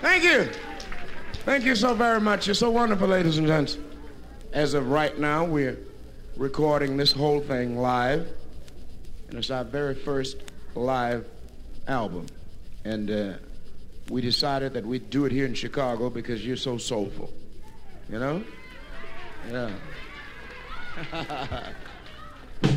Thank you. Thank you so very much. You're so wonderful, ladies and gents. As of right now, we're recording this whole thing live. And it's our very first live album. And we decided that we'd do it here in Chicago because you're so soulful. You know? Yeah.